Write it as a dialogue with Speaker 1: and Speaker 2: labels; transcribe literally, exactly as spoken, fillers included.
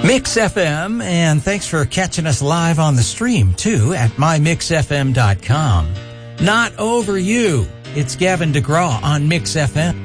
Speaker 1: Mix F M, and thanks for catching us live on the stream, too, at my mix f m dot com. Not Over You. It's Gavin DeGraw on Mix F M.